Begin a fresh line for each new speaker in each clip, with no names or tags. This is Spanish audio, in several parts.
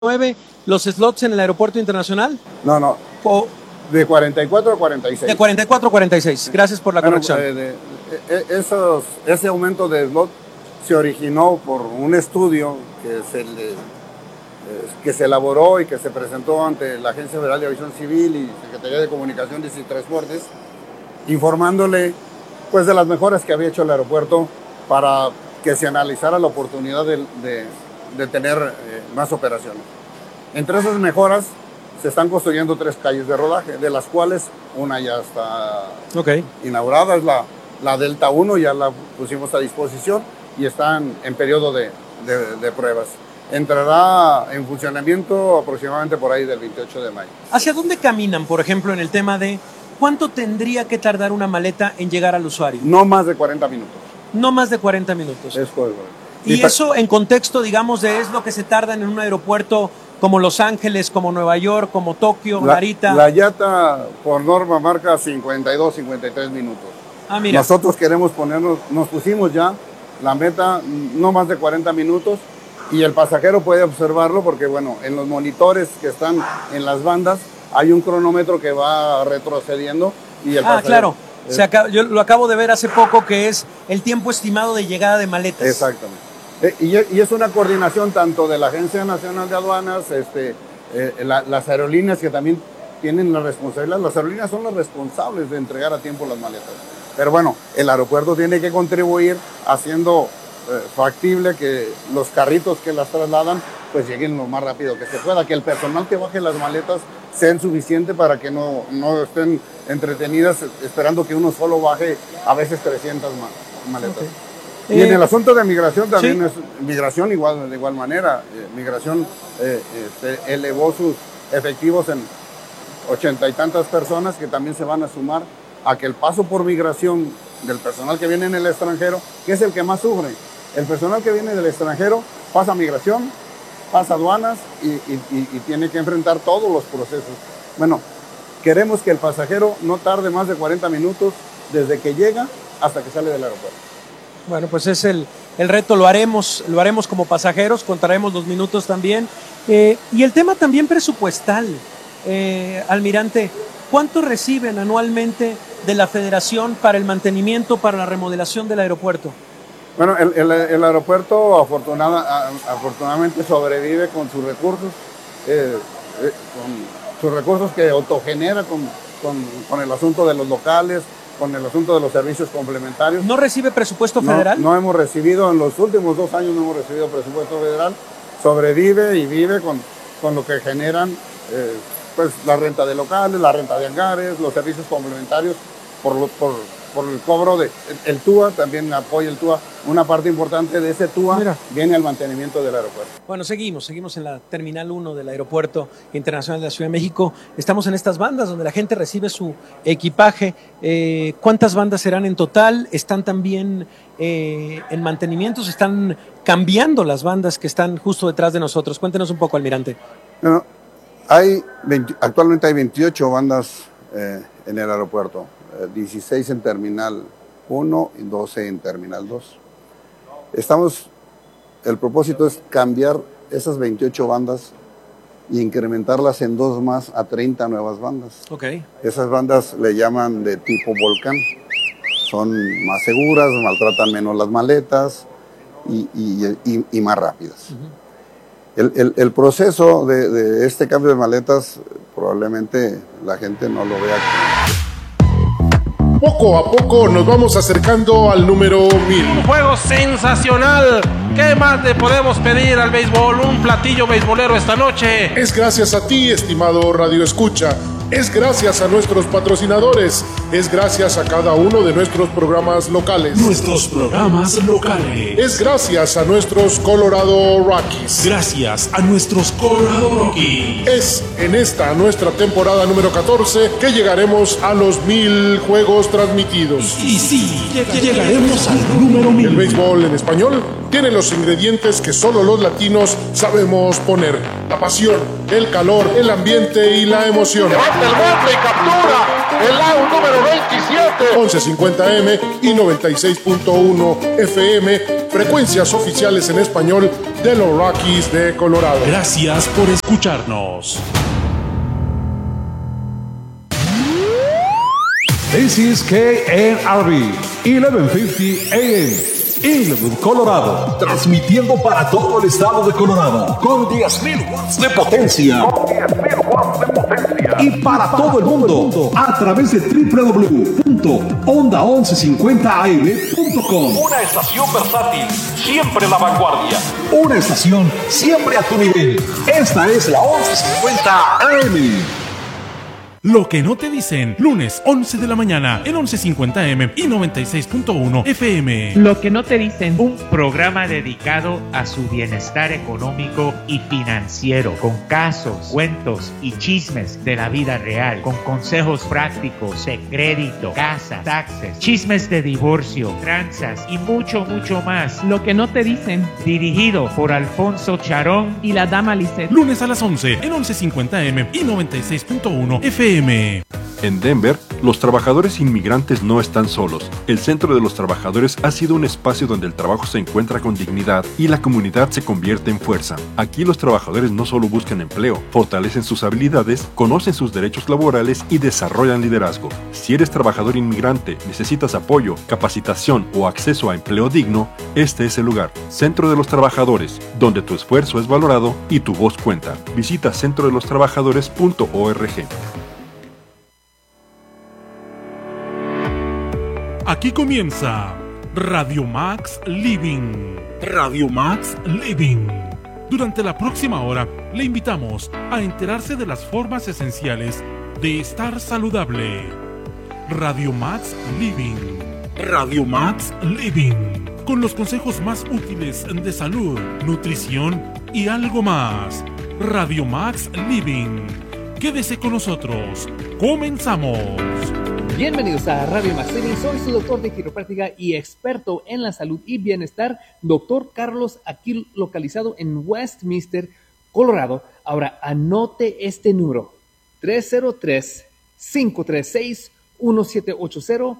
9 los slots en el aeropuerto internacional?
No.
O
de 44 a 46.
De 44 a 46. Gracias por la corrección.
Ese aumento de slot se originó por un estudio que se elaboró y que se presentó ante la Agencia Federal de Aviación Civil y Secretaría de Comunicaciones y Transportes, informándole pues de las mejoras que había hecho el aeropuerto para que se analizara la oportunidad de tener más operaciones. Entre esas mejoras se están construyendo 3 calles de rodaje, de las cuales una ya está inaugurada, es la Delta 1, ya la pusimos a disposición y están en periodo de pruebas. Entrará en funcionamiento aproximadamente por ahí del 28 de mayo.
¿Hacia dónde caminan, por ejemplo, en el tema de cuánto tendría que tardar una maleta en llegar al usuario?
No más de 40 minutos.
No más de 40 minutos.
Es correcto.
Y eso en contexto, digamos, de es lo que se tarda en un aeropuerto como Los Ángeles, como Nueva York, como Tokio, Narita.
La IATA por norma marca 52, 53 minutos.
Mira.
Nosotros queremos nos pusimos ya la meta no más de 40 minutos y el pasajero puede observarlo porque, bueno, en los monitores que están en las bandas hay un cronómetro que va retrocediendo y el pasajero...
claro. Yo lo acabo de ver hace poco, que es el tiempo estimado de llegada de maletas.
Exactamente. Y es una coordinación tanto de la Agencia Nacional de Aduanas, las aerolíneas que también tienen la responsabilidad. Las aerolíneas son las responsables de entregar a tiempo las maletas. Pero bueno, el aeropuerto tiene que contribuir haciendo factible que los carritos que las trasladan pues lleguen lo más rápido que se pueda, que el personal que baje las maletas sean suficiente para que no estén entretenidas esperando que uno solo baje a veces 300 maletas. Okay. Y en el asunto de migración también es migración de igual manera. Migración elevó sus efectivos en 80 y tantas personas que también se van a sumar a que el paso por migración del personal que viene en el extranjero, que es el que más sufre. El personal que viene del extranjero pasa migración, pasa aduanas y tiene que enfrentar todos los procesos. Bueno, queremos que el pasajero no tarde más de 40 minutos desde que llega hasta que sale del aeropuerto.
Bueno, pues es el reto, lo haremos como pasajeros, contaremos los minutos también. Y el tema también presupuestal, almirante, ¿cuánto reciben anualmente de la Federación para el mantenimiento, para la remodelación del aeropuerto?
Bueno, el aeropuerto afortunadamente sobrevive con sus recursos que autogenera con el asunto de los locales, con el asunto de los servicios complementarios.
¿No recibe presupuesto federal?
No hemos recibido, en los últimos 2 años no hemos recibido presupuesto federal. Sobrevive y vive con lo que generan pues la renta de locales, la renta de hangares, los servicios complementarios por el cobro el TUA, también apoya el TUA. Una parte importante de ese TUA viene al mantenimiento del aeropuerto.
Bueno, seguimos en la Terminal 1 del Aeropuerto Internacional de la Ciudad de México. Estamos en estas bandas donde la gente recibe su equipaje. ¿Cuántas bandas serán en total? ¿Están también en mantenimiento? ¿Se están cambiando las bandas que están justo detrás de nosotros? Cuéntenos un poco, almirante.
Bueno, actualmente hay 28 bandas en el aeropuerto. 16 en Terminal 1 y 12 en Terminal 2. El propósito es cambiar esas 28 bandas e incrementarlas en 2 más a 30 nuevas bandas.
Okay.
Esas bandas le llaman de tipo volcán. Son más seguras, maltratan menos las maletas y más rápidas. Uh-huh. El proceso de este cambio de maletas probablemente la gente no lo vea.
Poco a poco nos vamos acercando al número 1000.
Un juego sensacional. ¿Qué más le podemos pedir al béisbol? Un platillo beisbolero esta noche.
Es gracias a ti, estimado Radio Escucha. Es gracias a nuestros patrocinadores. Es gracias a cada uno de nuestros programas locales.
Nuestros programas locales.
Es gracias a nuestros Colorado Rockies.
Gracias a nuestros Colorado Rockies.
Es en esta nuestra temporada número 14 que llegaremos a los 1000 juegos transmitidos.
Y sí, llegaremos al número 1000.
El béisbol en español tiene los ingredientes que solo los latinos sabemos poner. La pasión, el calor, el ambiente y la emoción.
Levanta el golpe y captura el out número 27.
1150 M y 96.1 FM, frecuencias oficiales en español de los Rockies de Colorado.
Gracias por escucharnos.
This is KNRB 1150 AM, Inglewood, Colorado, transmitiendo para todo el estado de Colorado con 10,000 watts de potencia. Y para todo el mundo a través de www.onda1150am.com. Una estación versátil, siempre la vanguardia. Una estación siempre a tu nivel. Esta es la 1150 AM.
Lo que no te dicen, lunes 11 de la mañana en 1150M y 96.1 FM.
Lo que no te dicen, un programa dedicado a su bienestar económico y financiero, con casos, cuentos y chismes de la vida real, con consejos prácticos de crédito, casa, taxes, chismes de divorcio, tranzas y mucho, mucho más. Lo que no te dicen, dirigido por Alfonso Charón y la dama Lisette.
Lunes a las 11 en 1150M y 96.1 FM.
En Denver, los trabajadores inmigrantes no están solos. El Centro de los Trabajadores ha sido un espacio donde el trabajo se encuentra con dignidad y la comunidad se convierte en fuerza. Aquí los trabajadores no solo buscan empleo, fortalecen sus habilidades, conocen sus derechos laborales y desarrollan liderazgo. Si eres trabajador inmigrante, necesitas apoyo, capacitación o acceso a empleo digno, este es el lugar. Centro de los Trabajadores, donde tu esfuerzo es valorado y tu voz cuenta. Visita centrodelostrabajadores.org.
Aquí comienza Radio Max Living. Radio Max Living. Durante la próxima hora le invitamos a enterarse de las formas esenciales de estar saludable. Radio Max Living. Radio Max Living. Con los consejos más útiles de salud, nutrición y algo más. Radio Max Living. Quédese con nosotros. Comenzamos.
Bienvenidos a Radio Max Living. Soy su doctor de quiropráctica y experto en la salud y bienestar, doctor Carlos, aquí localizado en Westminster, Colorado. Ahora, anote este número: 303-536-1780,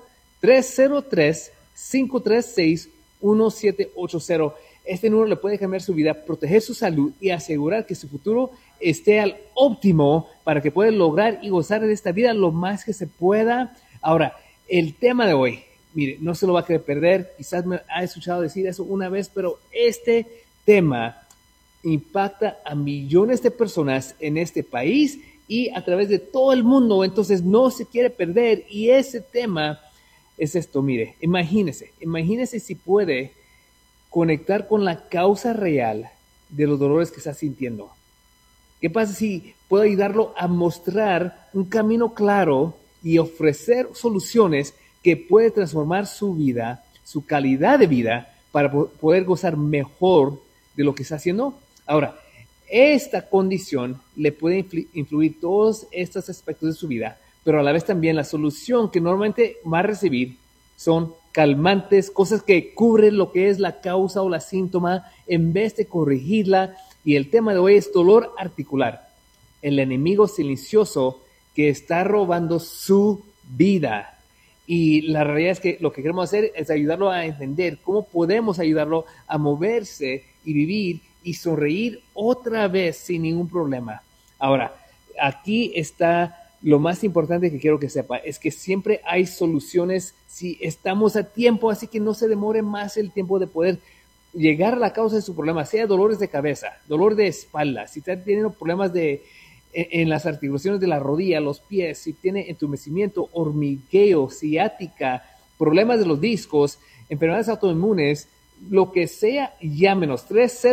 303-536-1780. Este número le puede cambiar su vida, proteger su salud y asegurar que su futuro esté al óptimo para que pueda lograr y gozar de esta vida lo más que se pueda. Ahora, el tema de hoy, mire, no se lo va a querer perder. Quizás me ha escuchado decir eso una vez, pero este tema impacta a millones de personas en este país y a través de todo el mundo. Entonces no se quiere perder. Y ese tema es esto, mire, imagínese si puede conectar con la causa real de los dolores que está sintiendo. ¿Qué pasa si puedo ayudarlo a mostrar un camino claro y ofrecer soluciones que puede transformar su vida, su calidad de vida, para poder gozar mejor de lo que está haciendo? Ahora, esta condición le puede influir todos estos aspectos de su vida, pero a la vez también la solución que normalmente va a recibir son calmantes, cosas que cubren lo que es la causa o la síntoma en vez de corregirla. Y el tema de hoy es dolor articular, el enemigo silencioso que está robando su vida. Y la realidad es que lo que queremos hacer es ayudarlo a entender cómo podemos ayudarlo a moverse y vivir y sonreír otra vez sin ningún problema. Ahora, aquí está lo más importante que quiero que sepa, es que siempre hay soluciones si estamos a tiempo, así que no se demore más el tiempo de poder llegar a la causa de su problema, sea dolores de cabeza, dolor de espalda, si está teniendo problemas en las articulaciones de la rodilla, los pies, si tiene entumecimiento, hormigueo, ciática, problemas de los discos, enfermedades autoinmunes, lo que sea, llámenos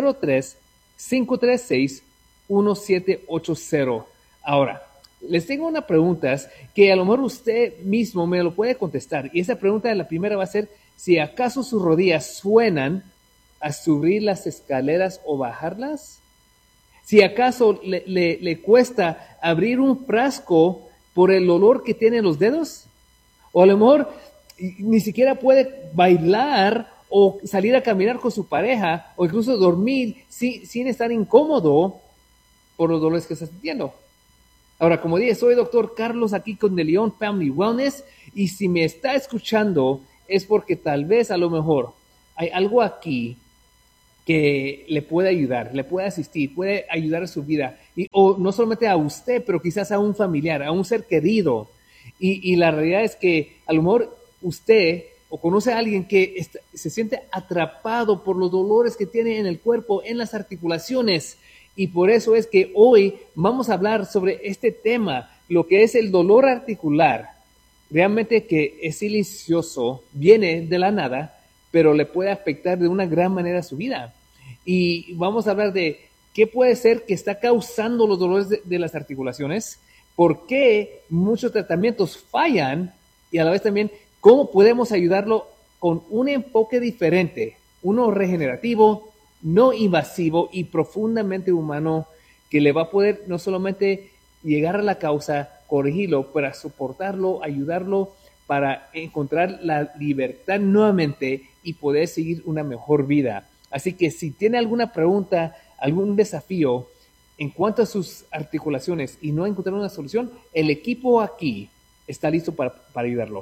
303-536-1780. Ahora, les tengo una pregunta que a lo mejor usted mismo me lo puede contestar, y esa pregunta, la primera va a ser si acaso sus rodillas suenan a subir las escaleras o bajarlas. Si acaso le cuesta abrir un frasco por el olor que tienen los dedos, o a lo mejor ni siquiera puede bailar o salir a caminar con su pareja, o incluso dormir sin estar incómodo por los dolores que está sintiendo. Ahora, como dije, soy doctor Carlos aquí con De León Family Wellness, y si me está escuchando es porque tal vez a lo mejor hay algo aquí que le puede ayudar, le puede asistir, puede ayudar a su vida, o no solamente a usted, pero quizás a un familiar, a un ser querido. Y la realidad es que a lo mejor usted o conoce a alguien que se siente atrapado por los dolores que tiene en el cuerpo, en las articulaciones. Y por eso es que hoy vamos a hablar sobre este tema, lo que es el dolor articular. Realmente que es silencioso, viene de la nada, pero le puede afectar de una gran manera su vida. Y vamos a hablar de qué puede ser que está causando los dolores de las articulaciones, por qué muchos tratamientos fallan y a la vez también cómo podemos ayudarlo con un enfoque diferente, uno regenerativo, no invasivo y profundamente humano, que le va a poder no solamente llegar a la causa, corregirlo, para soportarlo, ayudarlo, para encontrar la libertad nuevamente y poder seguir una mejor vida. Así que si tiene alguna pregunta, algún desafío en cuanto a sus articulaciones y no encontrar una solución, el equipo aquí está listo para ayudarlo.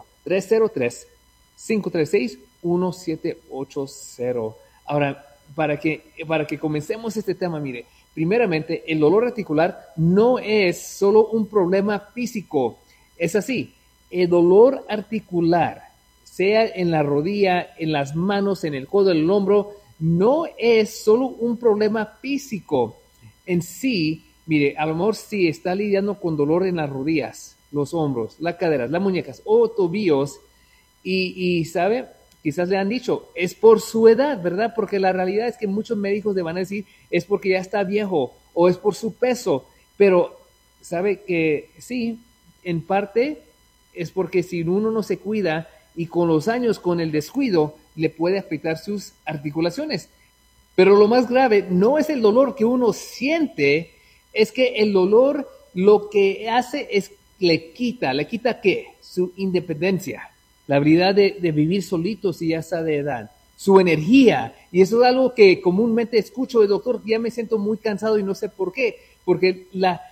303-536-1780. Ahora, para que comencemos este tema, mire, primeramente, el dolor articular no es solo un problema físico. Es así, el dolor articular, sea en la rodilla, en las manos, en el codo, en el hombro, no es solo un problema físico en sí. Mire, a lo mejor sí está lidiando con dolor en las rodillas, los hombros, las caderas, las muñecas o tobillos, y ¿sabe? Quizás le han dicho, es por su edad, ¿verdad? Porque la realidad es que muchos médicos le van a decir, es porque ya está viejo o es por su peso, pero ¿sabe que sí? En parte es porque si uno no se cuida y con los años, con el descuido, le puede afectar sus articulaciones. Pero lo más grave no es el dolor que uno siente, es que el dolor lo que hace es le quita ¿qué? Su independencia, la habilidad de vivir solito si ya está de edad, su energía. Y eso es algo que comúnmente escucho de doctor, ya me siento muy cansado y no sé por qué, porque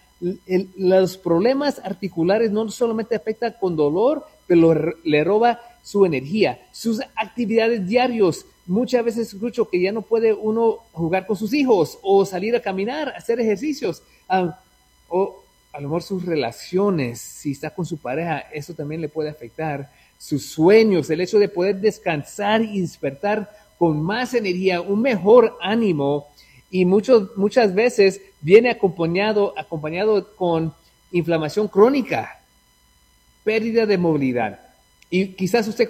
los problemas articulares no solamente afectan con dolor, pero le roba su energía, sus actividades diarias. Muchas veces escucho que ya no puede uno jugar con sus hijos o salir a caminar, hacer ejercicios, o a lo mejor sus relaciones, si está con su pareja, eso también le puede afectar. Sus sueños, el hecho de poder descansar y despertar con más energía, un mejor ánimo, y muchas veces viene acompañado con inflamación crónica, pérdida de movilidad. Y quizás usted,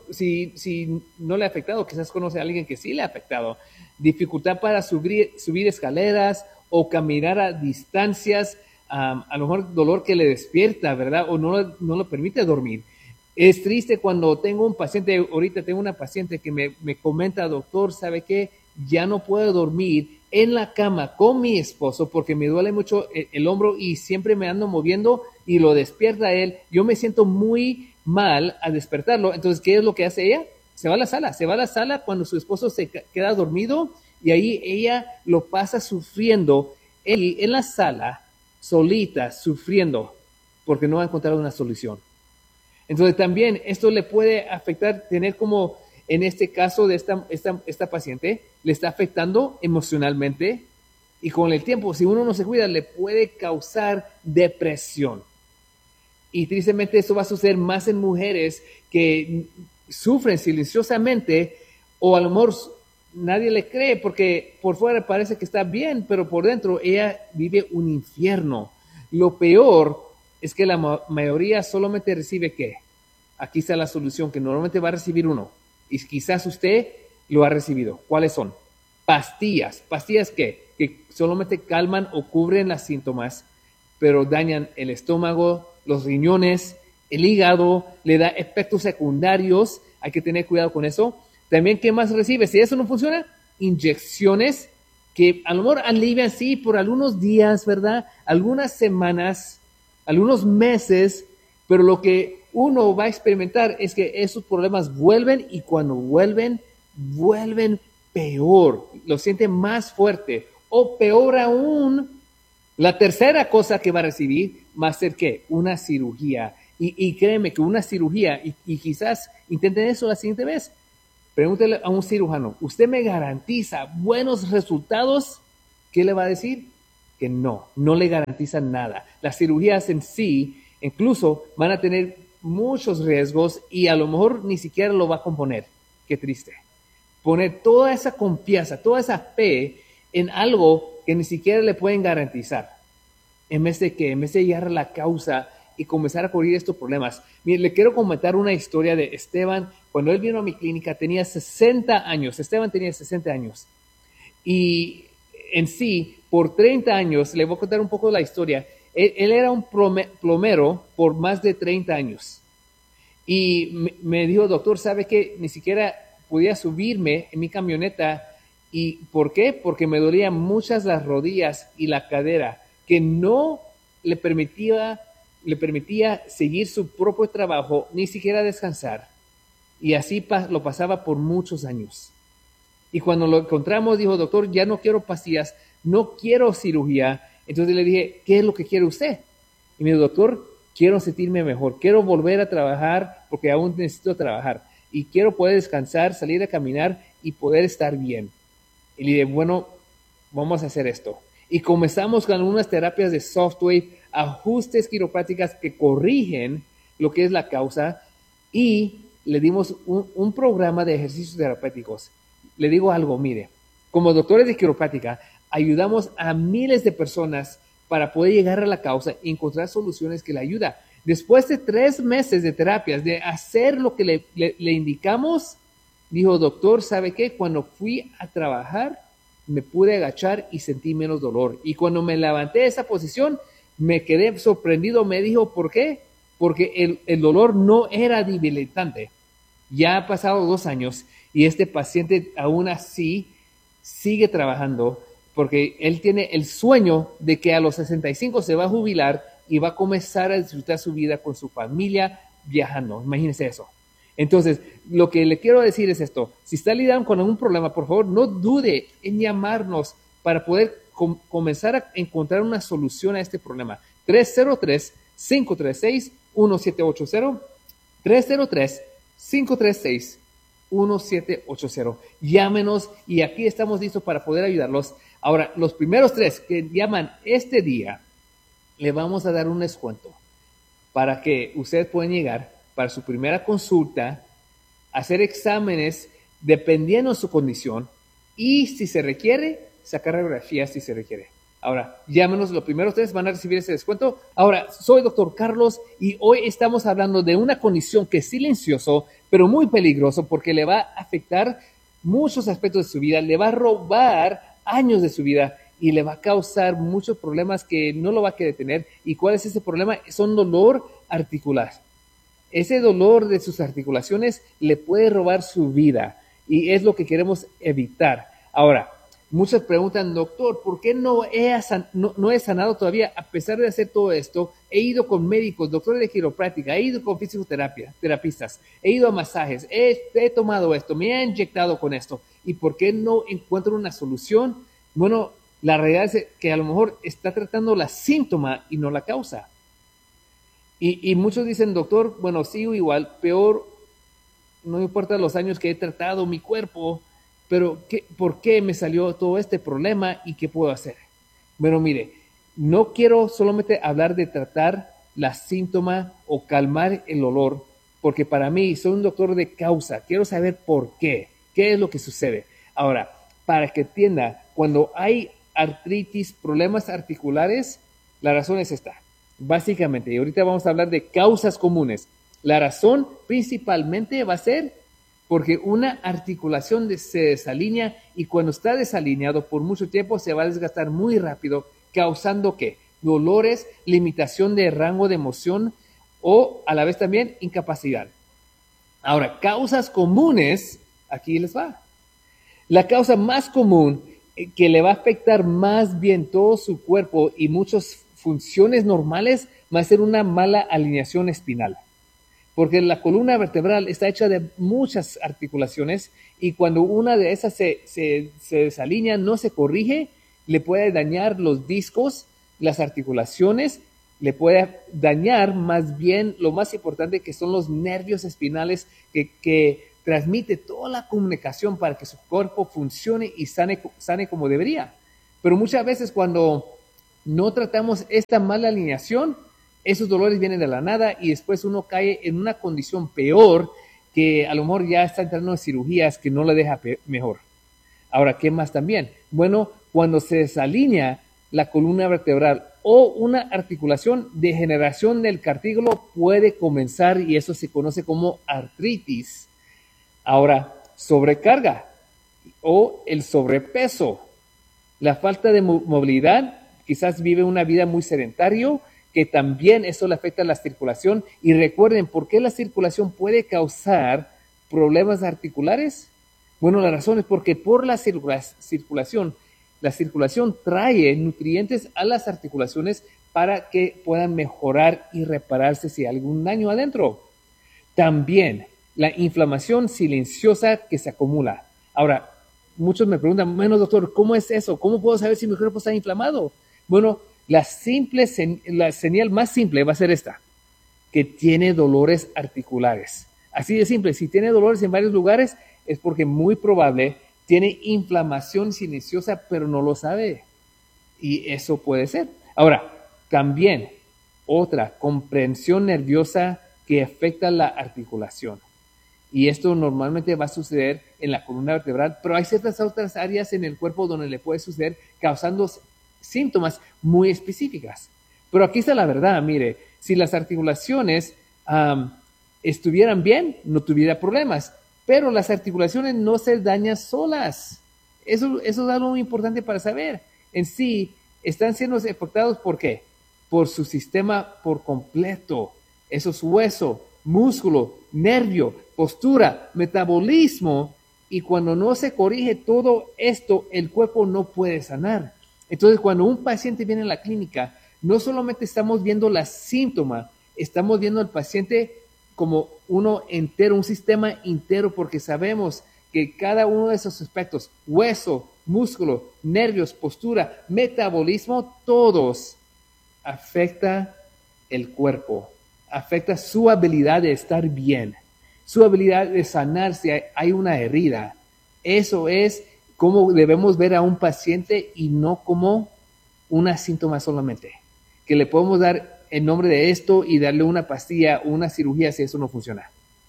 si no le ha afectado, quizás conoce a alguien que sí le ha afectado. Dificultad para subir escaleras o caminar a distancias, a lo mejor dolor que le despierta, ¿verdad? O no lo permite dormir. Es triste cuando tengo un paciente, ahorita tengo una paciente que me comenta, doctor, ¿sabe qué? Ya no puedo dormir en la cama con mi esposo porque me duele mucho el hombro y siempre me ando moviendo y lo despierta él. Yo me siento muy mal al despertarlo. Entonces, ¿qué es lo que hace ella? Se va a la sala cuando su esposo se queda dormido, y ahí ella lo pasa sufriendo en la sala, solita, sufriendo, porque no ha encontrado una solución. Entonces también esto le puede afectar, tener como en este caso de esta paciente, le está afectando emocionalmente, y con el tiempo, si uno no se cuida, le puede causar depresión. Y tristemente esto va a suceder más en mujeres que sufren silenciosamente, o a lo mejor nadie le cree porque por fuera parece que está bien, pero por dentro ella vive un infierno. Lo peor es que la mayoría solamente recibe ¿qué? Aquí está la solución que normalmente va a recibir uno, y quizás usted lo ha recibido. ¿Cuáles son? Pastillas. ¿Pastillas qué? Que solamente calman o cubren los síntomas, pero dañan el estómago, los riñones, el hígado, le da efectos secundarios. Hay que tener cuidado con eso. También, ¿qué más recibe? Si eso no funciona, inyecciones que a lo mejor alivian, sí, por algunos días, ¿verdad? Algunas semanas, algunos meses, pero lo que uno va a experimentar es que esos problemas vuelven, y cuando vuelven peor, lo siente más fuerte, o peor aún, La tercera cosa que va a recibir va a ser ¿qué? Una cirugía. Y créeme que una cirugía, y quizás intenten eso la siguiente vez. Pregúntele a un cirujano, ¿usted me garantiza buenos resultados? ¿Qué le va a decir? Que no le garantiza nada. Las cirugías en sí, incluso van a tener muchos riesgos y a lo mejor ni siquiera lo va a componer. Qué triste. Poner toda esa confianza, toda esa fe en algo que ni siquiera le pueden garantizar. En vez de llegar a la causa y comenzar a cubrir estos problemas. Mire, le quiero comentar una historia de Esteban. Cuando él vino a mi clínica tenía 60 años. Esteban tenía 60 años. Y en sí, por 30 años, le voy a contar un poco la historia. Él era un plomero por más de 30 años. Y me dijo, doctor, ¿sabe qué? Ni siquiera podía subirme en mi camioneta. ¿Y por qué? Porque me dolían muchas las rodillas y la cadera, que no le permitía seguir su propio trabajo, ni siquiera descansar. Y así lo pasaba por muchos años. Y cuando lo encontramos, dijo, doctor, ya no quiero pastillas, no quiero cirugía. Entonces le dije, ¿qué es lo que quiere usted? Y me dijo, doctor, quiero sentirme mejor, quiero volver a trabajar porque aún necesito trabajar. Y quiero poder descansar, salir a caminar y poder estar bien. Y le dije, bueno, vamos a hacer esto. Y comenzamos con unas terapias de software, ajustes quiroprácticas que corrigen lo que es la causa, y le dimos un programa de ejercicios terapéuticos. Le digo algo, mire, como doctores de quiropráctica ayudamos a miles de personas para poder llegar a la causa y encontrar soluciones que le ayudan. Después de 3 meses de terapias, de hacer lo que le indicamos, dijo, doctor, ¿sabe qué? Cuando fui a trabajar me pude agachar y sentí menos dolor. Y cuando me levanté de esa posición, me quedé sorprendido. Me dijo, ¿por qué? Porque el dolor no era debilitante. Ya ha pasado 2 años y este paciente aún así sigue trabajando porque él tiene el sueño de que a los 65 se va a jubilar y va a comenzar a disfrutar su vida con su familia viajando. Imagínense eso. Entonces, lo que le quiero decir es esto. Si está lidiando con algún problema, por favor, no dude en llamarnos para poder comenzar a encontrar una solución a este problema. 303-536-1780. 303-536-1780. Llámenos y aquí estamos listos para poder ayudarlos. Ahora, los primeros 3 que llaman este día, le vamos a dar un descuento para que ustedes puedan llegar para su primera consulta, hacer exámenes dependiendo de su condición y si se requiere, sacar radiografías si se requiere. Ahora, llámenos, los primeros 3 van a recibir ese descuento. Ahora, soy doctor Carlos y hoy estamos hablando de una condición que es silencioso, pero muy peligroso porque le va a afectar muchos aspectos de su vida, le va a robar años de su vida y le va a causar muchos problemas que no lo va a querer tener. ¿Y cuál es ese problema? Es un dolor articular. Ese dolor de sus articulaciones le puede robar su vida y es lo que queremos evitar. Ahora, muchos preguntan, doctor, ¿por qué no he sanado todavía? A pesar de hacer todo esto, he ido con médicos, doctores de quiropráctica, he ido con terapistas, he ido a masajes, he tomado esto, me he inyectado con esto. ¿Y por qué no encuentro una solución? Bueno, la realidad es que a lo mejor está tratando la síntoma y no la causa. Y muchos dicen, doctor, bueno, sigo igual, peor, no importa los años que he tratado mi cuerpo, pero ¿por qué me salió todo este problema y qué puedo hacer? Bueno, mire, no quiero solamente hablar de tratar la síntoma o calmar el dolor, porque para mí soy un doctor de causa, quiero saber por qué es lo que sucede. Ahora, para que entienda, cuando hay artritis, problemas articulares, la razón es esta. Básicamente, y ahorita vamos a hablar de causas comunes. La razón principalmente va a ser porque una articulación se desalinea y cuando está desalineado por mucho tiempo se va a desgastar muy rápido, causando ¿qué? Dolores, limitación de rango de moción o a la vez también incapacidad. Ahora, causas comunes, aquí les va. La causa más común que le va a afectar más bien todo su cuerpo y muchas funciones normales va a ser una mala alineación espinal. Porque la columna vertebral está hecha de muchas articulaciones y cuando una de esas se desalinea, no se corrige, le puede dañar los discos, las articulaciones, le puede dañar más bien lo más importante, que son los nervios espinales que transmite toda la comunicación para que su cuerpo funcione y sane como debería. Pero muchas veces cuando no tratamos esta mala alineación, esos dolores vienen de la nada y después uno cae en una condición peor, que a lo mejor ya está entrando en cirugías que no le deja mejor. Ahora, ¿qué más también? Bueno, cuando se desalinea la columna vertebral o una articulación, degeneración del cartílago puede comenzar y eso se conoce como artritis. Ahora, sobrecarga o el sobrepeso, la falta de movilidad, quizás vive una vida muy sedentario, que también eso le afecta a la circulación. Y recuerden, ¿por qué la circulación puede causar problemas articulares? Bueno, la razón es porque por la circulación trae nutrientes a las articulaciones para que puedan mejorar y repararse si hay algún daño adentro. También la inflamación silenciosa que se acumula. Ahora, muchos me preguntan, bueno, doctor, ¿cómo es eso? ¿Cómo puedo saber si mi cuerpo está inflamado? Bueno, la señal más simple va a ser esta, que tiene dolores articulares. Así de simple, si tiene dolores en varios lugares, es porque muy probable tiene inflamación silenciosa, pero no lo sabe. Y eso puede ser. Ahora, también otra, comprensión nerviosa que afecta la articulación. Y esto normalmente va a suceder en la columna vertebral, pero hay ciertas otras áreas en el cuerpo donde le puede suceder, causando síntomas muy específicas. Pero aquí está la verdad, mire, si las articulaciones estuvieran bien, no tuviera problemas, pero las articulaciones no se dañan solas. Eso es algo muy importante para saber. En sí, están siendo afectados, ¿por qué? Por su sistema por completo. Eso es hueso, músculo, nervio, postura, metabolismo, y cuando no se corrige todo esto, el cuerpo no puede sanar. Entonces, cuando un paciente viene a la clínica, no solamente estamos viendo los síntomas, estamos viendo al paciente como uno entero, un sistema entero, porque sabemos que cada uno de esos aspectos, hueso, músculo, nervios, postura, metabolismo, todos afecta el cuerpo, afecta su habilidad de estar bien, su habilidad de sanar si hay una herida. Eso es cómo debemos ver a un paciente y no como una síntoma solamente, que le podemos dar en nombre de esto y darle una pastilla o una cirugía si eso no funciona.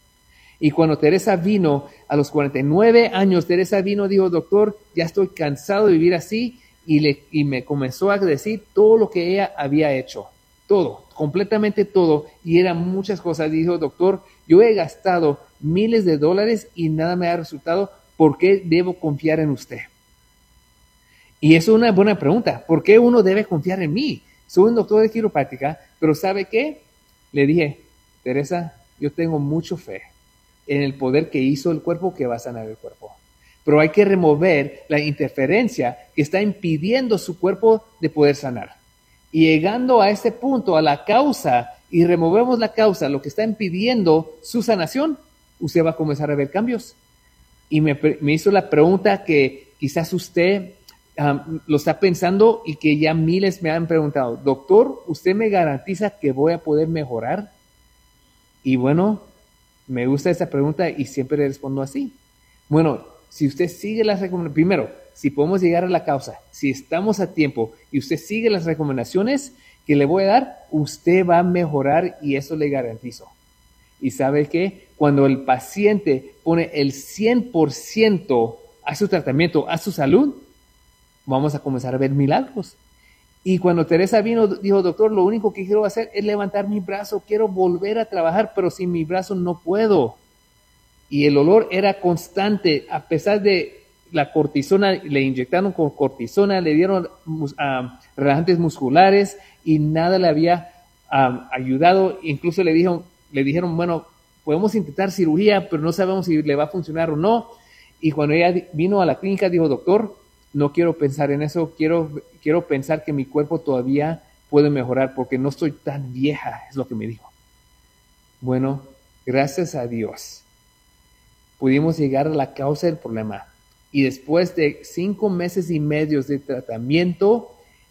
Y cuando Teresa vino a los 49 años, Teresa vino y dijo, doctor, ya estoy cansado de vivir así, y me comenzó a decir todo lo que ella había hecho, todo, completamente todo, y eran muchas cosas. Dijo, doctor, yo he gastado miles de dólares y nada me ha resultado. ¿Por qué debo confiar en usted? Y eso es una buena pregunta. ¿Por qué uno debe confiar en mí? Soy un doctor de quiropráctica, pero ¿sabe qué? Le dije, Teresa, yo tengo mucha fe en el poder que hizo el cuerpo, que va a sanar el cuerpo. Pero hay que remover la interferencia que está impidiendo su cuerpo de poder sanar. Y llegando a ese punto, a la causa, y removemos la causa, lo que está impidiendo su sanación, usted va a comenzar a ver cambios. Y me hizo la pregunta que quizás usted lo está pensando y que ya miles me han preguntado, doctor, ¿usted me garantiza que voy a poder mejorar? Y bueno, me gusta esta pregunta y siempre le respondo así. Bueno, si usted sigue las recomendaciones, primero, si podemos llegar a la causa, si estamos a tiempo y usted sigue las recomendaciones que le voy a dar, usted va a mejorar y eso le garantizo. Y ¿sabe qué? Cuando el paciente pone el 100% a su tratamiento, a su salud, vamos a comenzar a ver milagros. Y cuando Teresa vino, dijo, doctor, lo único que quiero hacer es levantar mi brazo, quiero volver a trabajar, pero sin mi brazo no puedo. Y el dolor era constante, a pesar de la cortisona, le inyectaron con cortisona, le dieron relajantes musculares y nada le había ayudado. Incluso le dijeron, bueno, podemos intentar cirugía, pero no sabemos si le va a funcionar o no. Y cuando ella vino a la clínica, dijo, doctor, no quiero pensar en eso, quiero pensar que mi cuerpo todavía puede mejorar porque no estoy tan vieja, es lo que me dijo. Bueno, gracias a Dios, pudimos llegar a la causa del problema. Y después de 5 meses y medio de tratamiento,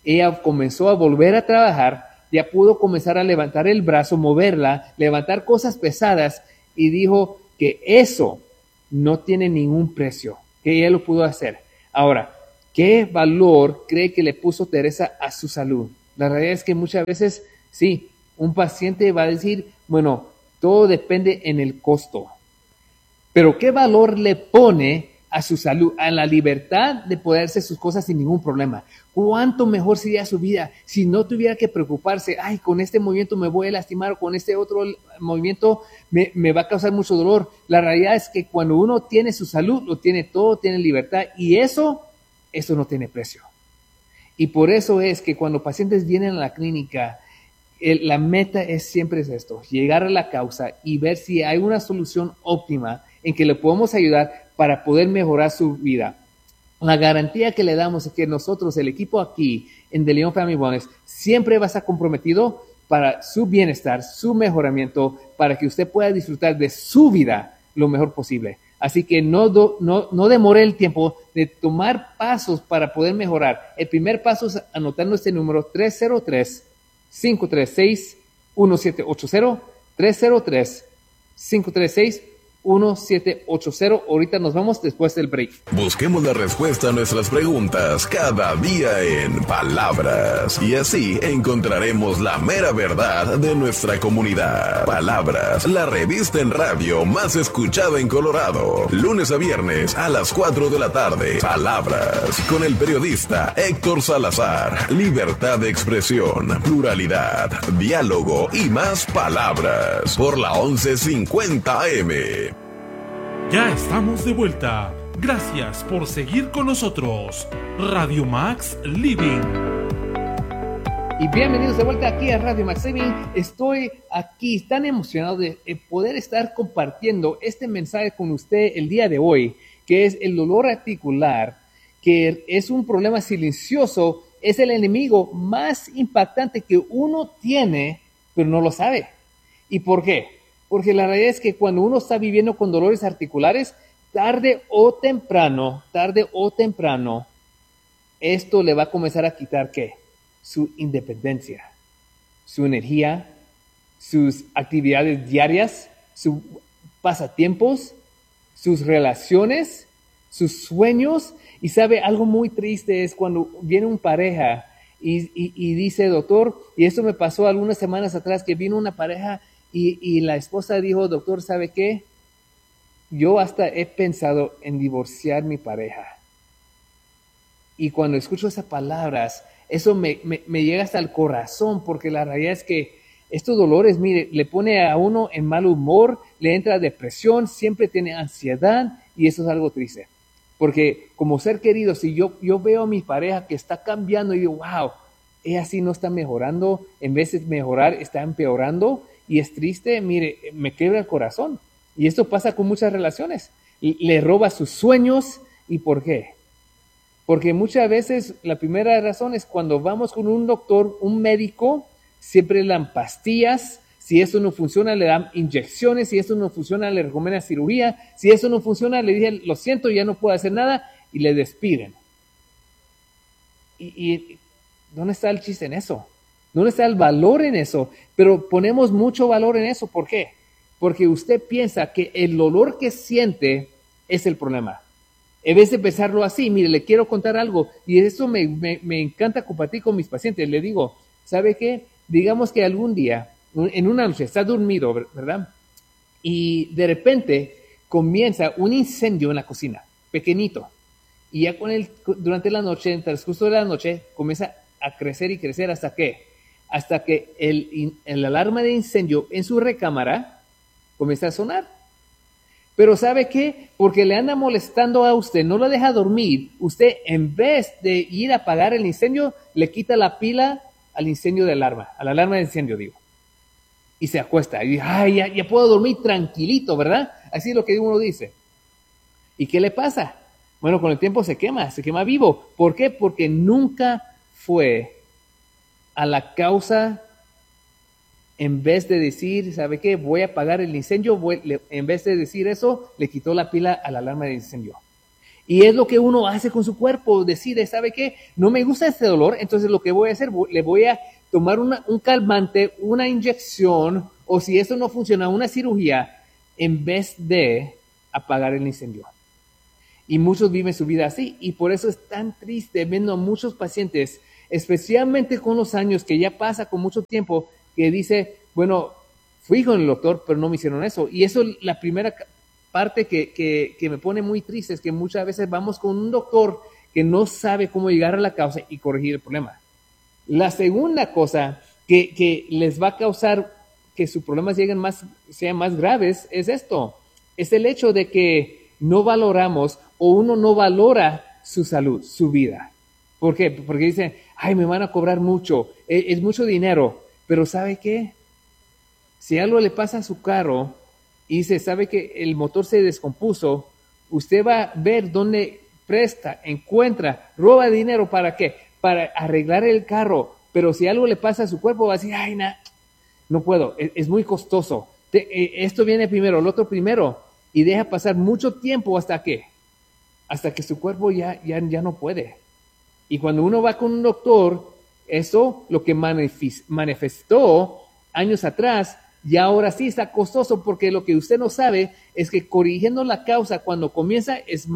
ella comenzó a volver a trabajar, ya pudo comenzar a levantar el brazo, moverla, levantar cosas pesadas, y dijo que eso no tiene ningún precio, que ella lo pudo hacer. Ahora, ¿qué valor cree que le puso Teresa a su salud? La realidad es que muchas veces, sí, un paciente va a decir, bueno, todo depende en el costo. Pero ¿qué valor le pone a su salud, a la libertad de poder hacer sus cosas sin ningún problema? ¿Cuánto mejor sería su vida si no tuviera que preocuparse, ay, con este movimiento me voy a lastimar, o con este otro movimiento me va a causar mucho dolor? La realidad es que cuando uno tiene su salud, lo tiene todo, tiene libertad, y eso no tiene precio. Y por eso es que cuando pacientes vienen a la clínica, la meta es siempre esto, llegar a la causa y ver si hay una solución óptima en que le podemos ayudar para poder mejorar su vida. La garantía que le damos es que nosotros, el equipo aquí en De Leon Family Wellness, siempre va a estar comprometido para su bienestar, su mejoramiento, para que usted pueda disfrutar de su vida lo mejor posible. Así que no demore el tiempo de tomar pasos para poder mejorar. El primer paso es anotando este número 303-536-1780, 303-536-1780. Ahorita nos vamos después del break.
Busquemos la respuesta a nuestras preguntas cada día en Palabras, y así encontraremos la mera verdad de nuestra comunidad. Palabras, la revista en radio más escuchada en Colorado, lunes a viernes a las 4 de la tarde. Palabras, con el periodista Héctor Salazar. Libertad de expresión, pluralidad, diálogo y más palabras por la 1150 AM.
Ya estamos de vuelta. Gracias por seguir con nosotros. Radio Max Living.
Y bienvenidos de vuelta aquí a Radio Max Living. Estoy aquí tan emocionado de poder estar compartiendo este mensaje con usted el día de hoy, que es el dolor articular, que es un problema silencioso, es el enemigo más impactante que uno tiene, pero no lo sabe. ¿Y por qué? Porque la realidad es que cuando uno está viviendo con dolores articulares, tarde o temprano, esto le va a comenzar a quitar ¿qué? Su independencia, su energía, sus actividades diarias, sus pasatiempos, sus relaciones, sus sueños. Y sabe, algo muy triste es cuando viene una pareja y dice, doctor, y esto me pasó algunas semanas atrás, que vino una pareja y la esposa dijo, doctor, ¿sabe qué? Yo hasta he pensado en divorciar mi pareja. Y cuando escucho esas palabras, eso me llega hasta el corazón, porque la realidad es que estos dolores, mire, le pone a uno en mal humor, le entra depresión, siempre tiene ansiedad, y eso es algo triste. Porque como ser querido, si yo veo a mi pareja que está cambiando y digo, wow, ella sí no está mejorando, en vez de mejorar, está empeorando, y es triste, mire, me quiebra el corazón. Y esto pasa con muchas relaciones. Le roba sus sueños. ¿Y por qué? Porque muchas veces la primera razón es cuando vamos con un doctor, un médico, siempre le dan pastillas. Si eso no funciona, le dan inyecciones. Si eso no funciona, le recomiendan cirugía. Si eso no funciona, le dicen, lo siento, ya no puedo hacer nada, y le despiden. ¿Y dónde está el chiste en eso? ¿Dónde está el valor en eso? Pero ponemos mucho valor en eso. ¿Por qué? Porque usted piensa que el dolor que siente es el problema. En vez de pensarlo así, mire, le quiero contar algo, y eso me encanta compartir con mis pacientes. Le digo, ¿sabe qué? Digamos que algún día, en una noche, está dormido, ¿verdad? Y de repente comienza un incendio en la cocina, pequeñito. Y ya durante la noche, en el transcurso de la noche, comienza a crecer y crecer hasta que el alarma de incendio en su recámara comienza a sonar. Pero ¿sabe qué? Porque le anda molestando a usted, no lo deja dormir. Usted, en vez de ir a apagar el incendio, le quita la pila al incendio de alarma, a la alarma de incendio, digo. Y se acuesta. Y dice, ay, ya puedo dormir tranquilito, ¿verdad? Así es lo que uno dice. ¿Y qué le pasa? Bueno, con el tiempo se quema vivo. ¿Por qué? Porque nunca fue a la causa. En vez de decir, ¿sabe qué? Voy a apagar el incendio, en vez de decir eso, le quitó la pila a la alarma de incendio. Y es lo que uno hace con su cuerpo, decide, ¿sabe qué? No me gusta este dolor, entonces lo que voy a hacer, le voy a tomar un calmante, una inyección, o si eso no funciona, una cirugía, en vez de apagar el incendio. Y muchos viven su vida así, y por eso es tan triste viendo a muchos pacientes, especialmente con los años, que ya pasa con mucho tiempo, que dice, bueno, fui con el doctor, pero no me hicieron eso. Y eso es la primera parte que me pone muy triste, es que muchas veces vamos con un doctor que no sabe cómo llegar a la causa y corregir el problema. La segunda cosa que les va a causar que sus problemas sean más graves es esto. Es el hecho de que no valoramos o uno no valora su salud, su vida. ¿Por qué? Porque dicen, ay, me van a cobrar mucho, es mucho dinero. Pero ¿sabe qué? Si algo le pasa a su carro y dice, sabe que el motor se descompuso, usted va a ver dónde presta, encuentra, roba dinero, ¿para qué? Para arreglar el carro. Pero si algo le pasa a su cuerpo, va a decir, ay, no puedo, es muy costoso. Esto viene primero, el otro primero. Y deja pasar mucho tiempo hasta que su cuerpo ya no puede. Y cuando uno va con un doctor, eso lo que manifestó años atrás, y ahora sí está costoso, porque lo que usted no sabe es que corrigiendo la causa cuando comienza es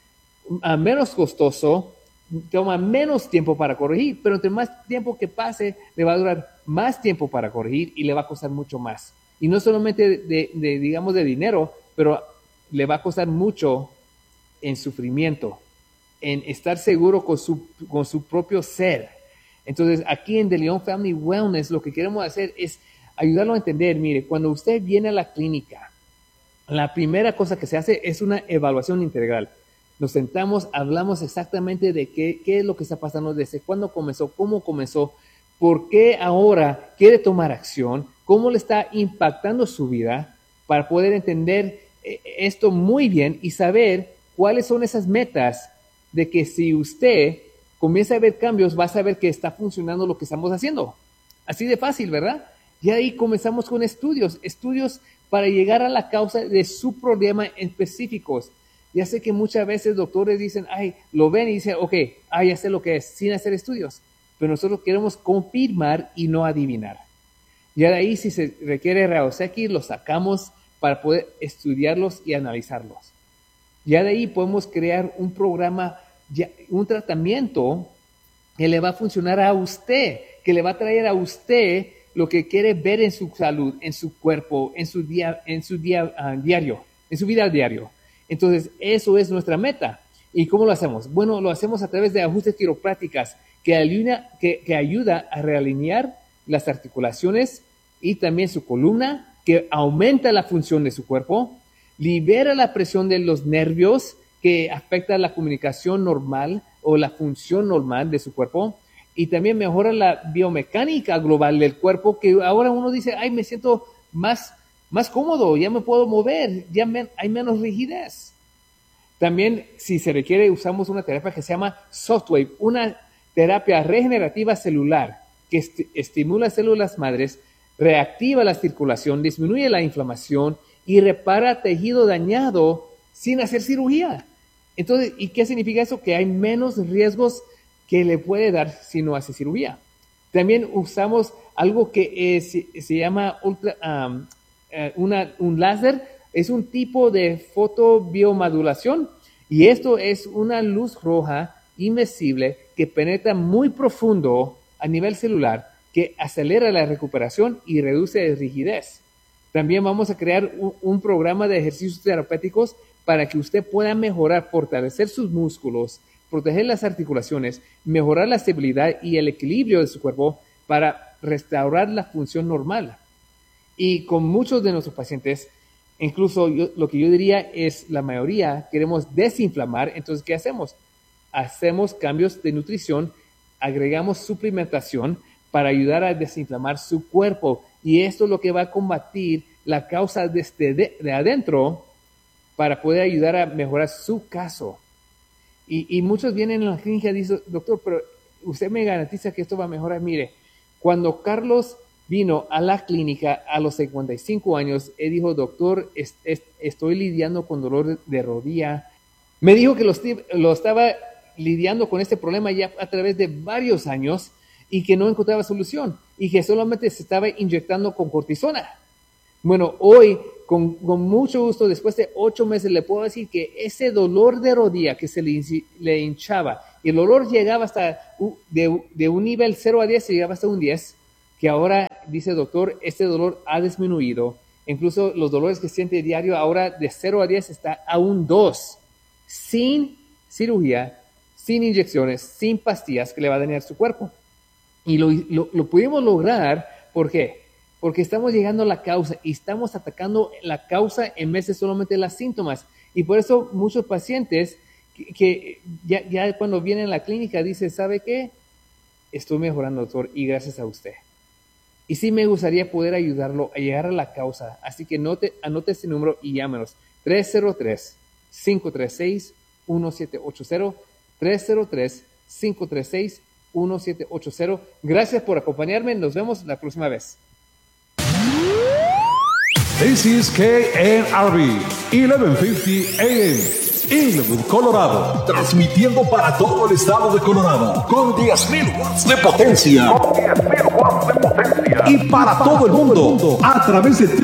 menos costoso, toma menos tiempo para corregir, pero entre más tiempo que pase, le va a durar más tiempo para corregir y le va a costar mucho más. Y no solamente digamos, de dinero, pero le va a costar mucho en sufrimiento, en estar seguro con su propio ser. Entonces, aquí en The León Family Wellness, lo que queremos hacer es ayudarlo a entender. Mire, cuando usted viene a la clínica, la primera cosa que se hace es una evaluación integral. Nos sentamos, hablamos exactamente de qué es lo que está pasando, desde cuándo comenzó, cómo comenzó, por qué ahora quiere tomar acción, cómo le está impactando su vida, para poder entender esto muy bien y saber cuáles son esas metas de que si usted comienza a ver cambios, va a saber que está funcionando lo que estamos haciendo. Así de fácil, ¿verdad? Y ahí comenzamos con estudios para llegar a la causa de su problema en específicos. Ya sé que muchas veces doctores dicen, ay, lo ven y dicen, ok, ya sé lo que es, sin hacer estudios. Pero nosotros queremos confirmar y no adivinar. Y de ahí, si se requiere rayos X, los sacamos para poder estudiarlos y analizarlos. Ya de ahí podemos crear un programa, un tratamiento que le va a funcionar a usted, que le va a traer a usted lo que quiere ver en su salud, en su cuerpo, en su vida diario. Entonces, eso es nuestra meta. ¿Y cómo lo hacemos? Bueno, lo hacemos a través de ajustes quiroprácticas que ayuda a realinear las articulaciones y también su columna, que aumenta la función de su cuerpo, libera la presión de los nervios, que afecta la comunicación normal o la función normal de su cuerpo, y también mejora la biomecánica global del cuerpo, que ahora uno dice, ay, me siento más cómodo, ya me puedo mover, hay menos rigidez. También, si se requiere, usamos una terapia que se llama Softwave, una terapia regenerativa celular que estimula células madres, reactiva la circulación, disminuye la inflamación y repara tejido dañado sin hacer cirugía. Entonces, ¿y qué significa eso? Que hay menos riesgos que le puede dar si no hace cirugía. También usamos algo que se llama un láser. Es un tipo de fotobiomodulación, y esto es una luz roja invisible que penetra muy profundo a nivel celular, que acelera la recuperación y reduce la rigidez. También vamos a crear un programa de ejercicios terapéuticos para que usted pueda mejorar, fortalecer sus músculos, proteger las articulaciones, mejorar la estabilidad y el equilibrio de su cuerpo para restaurar la función normal. Y con muchos de nuestros pacientes, incluso lo que yo diría es la mayoría, queremos desinflamar. Entonces, ¿qué hacemos? Hacemos cambios de nutrición, agregamos suplementación para ayudar a desinflamar su cuerpo. Y esto es lo que va a combatir la causa desde de adentro para poder ayudar a mejorar su caso. Y muchos vienen a la clínica y dicen, doctor, pero usted me garantiza que esto va a mejorar. Mire, cuando Carlos vino a la clínica a los 55 años, él dijo, doctor, estoy lidiando con dolor de rodilla, Me dijo que lo estaba lidiando con este problema ya a través de varios años y que no encontraba solución y que solamente se estaba inyectando con cortisona. Bueno, hoy, con mucho gusto, después de 8 meses, le puedo decir que ese dolor de rodilla que se le hinchaba, y el dolor llegaba hasta de un nivel 0 a 10, llegaba hasta un 10, que ahora, dice el doctor, este dolor ha disminuido. Incluso los dolores que siente diario ahora de 0 a 10 está a un 2, sin cirugía, sin inyecciones, sin pastillas que le va a dañar su cuerpo. Y lo pudimos lograr, ¿por qué? Porque estamos llegando a la causa y estamos atacando la causa en vez de solamente los síntomas. Y por eso muchos pacientes que ya cuando vienen a la clínica dicen, ¿sabe qué? Estoy mejorando, doctor, y gracias a usted. Y sí me gustaría poder ayudarlo a llegar a la causa. Así que anote este número y llámenos. 303-536-1780. 303-536-1780. Gracias por acompañarme. Nos vemos la próxima vez.
This is KNRB 1150 AM, Inglewood, Colorado, transmitiendo para todo el estado de Colorado con 10,000 watts de potencia. Y para todo el mundo a través de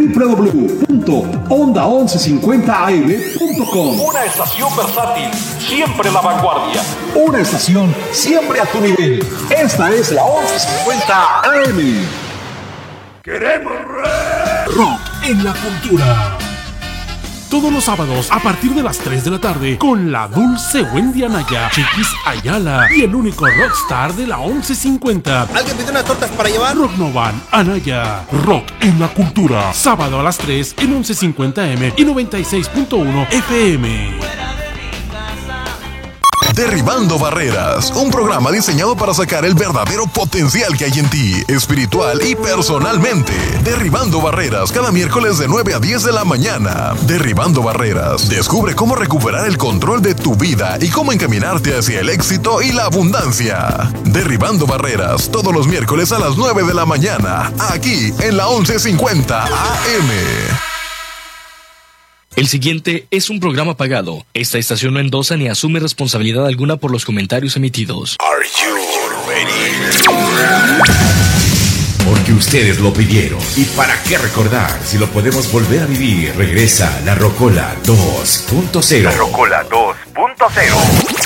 www.onda1150am.com. Una estación versátil, siempre a la vanguardia. Una estación siempre a tu nivel. Esta es la 1150 AM. Queremos rock en la cultura.
Todos los sábados a partir de las 3 de la tarde con la dulce Wendy Anaya, Chiquis Ayala y el único rockstar de la 1150.
¿Alguien pidió unas tortas para llevar?
Rock Novan Anaya. Rock en la cultura. Sábado a las 3 en 1150M y 96.1 FM.
Derribando Barreras, un programa diseñado para sacar el verdadero potencial que hay en ti, espiritual y personalmente. Derribando Barreras, cada miércoles de 9 a 10 de la mañana. Derribando Barreras, descubre cómo recuperar el control de tu vida y cómo encaminarte hacia el éxito y la abundancia. Derribando Barreras, todos los miércoles a las 9 de la mañana, aquí en la 1150 AM.
El siguiente es un programa pagado. Esta estación no endosa ni asume responsabilidad alguna por los comentarios emitidos.
Are you ready?
Porque ustedes lo pidieron. ¿Y para qué recordar si lo podemos volver a vivir? Regresa la Rocola 2.0.
La Rocola 2.0.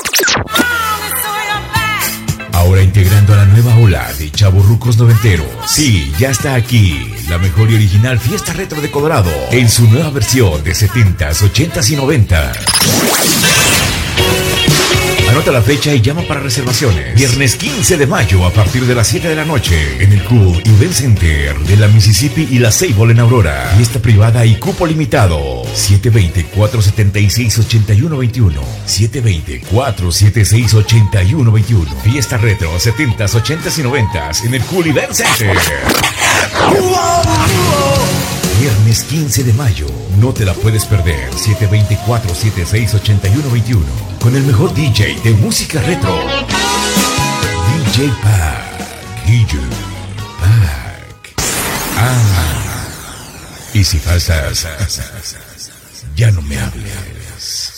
Ahora integrando a la nueva ola de chavorrucos noventeros. Sí, ya está aquí la mejor y original fiesta retro de Colorado en su nueva versión de 70s, 80s y 90s. Anota la fecha y llama para reservaciones. Viernes 15 de mayo a partir de las 7 de la noche en el Cool Event Center de la Mississippi y la Sable en Aurora. Fiesta privada y cupo limitado. 720-476-8121. 720-476-8121. Fiesta retro 70s, 80s y 90s en el Cool Event Center. Viernes 15 de mayo. No te la puedes perder. 720-476-8121. Con el mejor DJ de música retro. DJ Pack. DJ Pack. Y si faltas, ya no me hables.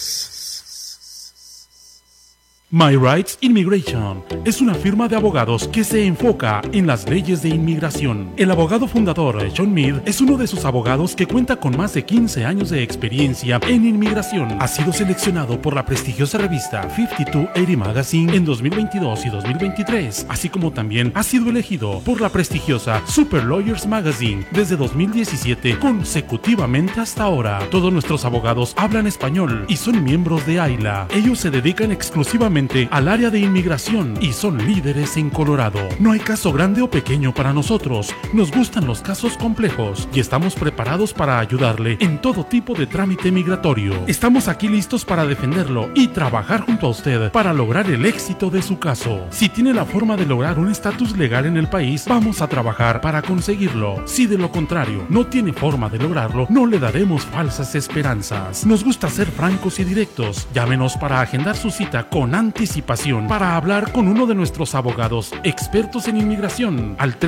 My Rights Immigration es una firma de abogados que se enfoca en las leyes de inmigración. El abogado fundador, Sean Mead, es uno de sus abogados que cuenta con más de 15 años de experiencia en inmigración. Ha sido seleccionado por la prestigiosa revista 5280 Magazine en 2022 y 2023, así como también ha sido elegido por la prestigiosa Super Lawyers Magazine desde 2017 consecutivamente hasta ahora. Todos nuestros abogados hablan español y son miembros de AILA. Ellos se dedican exclusivamente al área de inmigración y son líderes en Colorado. No hay caso grande o pequeño para nosotros. Nos gustan los casos complejos y estamos preparados para ayudarle en todo tipo de trámite migratorio. Estamos aquí listos para defenderlo y trabajar junto a usted para lograr el éxito de su caso. Si tiene la forma de lograr un estatus legal en el país, vamos a trabajar para conseguirlo. Si de lo contrario no tiene forma de lograrlo, no le daremos falsas esperanzas. Nos gusta ser francos y directos. Llámenos para agendar su cita con Andy anticipación para hablar con uno de nuestros abogados expertos en inmigración al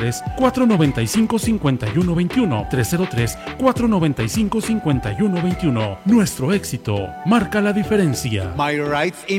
303-495-5121. 303-495-5121. Nuestro éxito marca la diferencia.
My Rights